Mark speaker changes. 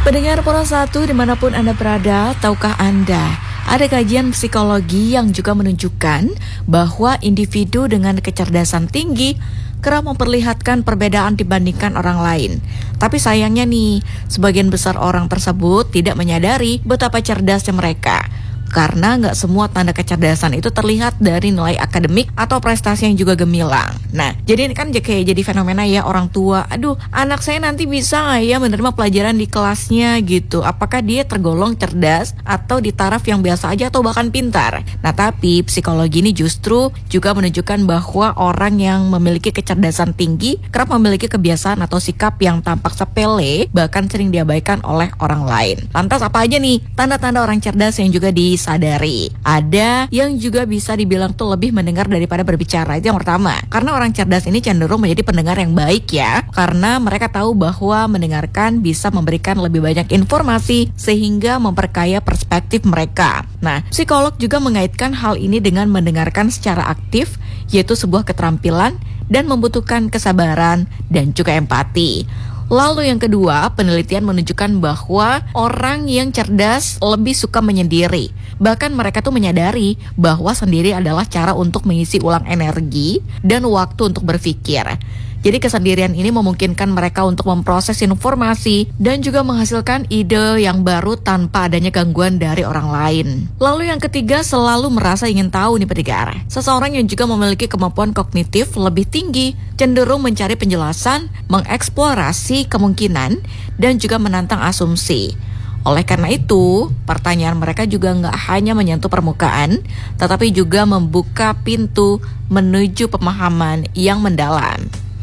Speaker 1: Pendengar Pura 1 dimanapun Anda berada, tahukah Anda, ada kajian psikologi yang juga menunjukkan bahwa individu dengan kecerdasan tinggi kerap memperlihatkan perbedaan dibandingkan orang lain. Tapi sayangnya nih, sebagian besar orang tersebut tidak menyadari betapa cerdasnya mereka. Karena nggak semua tanda kecerdasan itu terlihat dari nilai akademik atau prestasi yang juga gemilang. Nah, jadi ini kan kayak jadi fenomena ya orang tua. Aduh, anak saya nanti bisa nggak ya menerima pelajaran di kelasnya gitu? Apakah dia tergolong cerdas atau di taraf yang biasa aja atau bahkan pintar? Nah, tapi psikologi ini justru juga menunjukkan bahwa orang yang memiliki kecerdasan tinggi kerap memiliki kebiasaan atau sikap yang tampak sepele, bahkan sering diabaikan oleh orang lain. Lantas apa aja nih tanda-tanda orang cerdas yang juga disadari? Ada yang juga bisa dibilang tuh lebih mendengar daripada berbicara. Itu yang pertama. Karena orang cerdas ini cenderung menjadi pendengar yang baik ya. Karena mereka tahu bahwa mendengarkan bisa memberikan lebih banyak informasi sehingga memperkaya perspektif mereka. Nah, psikolog juga mengaitkan hal ini dengan mendengarkan secara aktif, yaitu sebuah keterampilan dan membutuhkan kesabaran dan juga empati. Lalu yang kedua, penelitian menunjukkan bahwa orang yang cerdas lebih suka menyendiri. Bahkan mereka tuh menyadari bahwa sendiri adalah cara untuk mengisi ulang energi dan waktu untuk berpikir. Jadi kesendirian ini memungkinkan mereka untuk memproses informasi dan juga menghasilkan ide yang baru tanpa adanya gangguan dari orang lain. Lalu yang ketiga, selalu merasa ingin tahu nih pendengar. Seseorang yang juga memiliki kemampuan kognitif lebih tinggi, cenderung mencari penjelasan, mengeksplorasi kemungkinan, dan juga menantang asumsi. Oleh karena itu, pertanyaan mereka juga nggak hanya menyentuh permukaan, tetapi juga membuka pintu menuju pemahaman yang mendalam.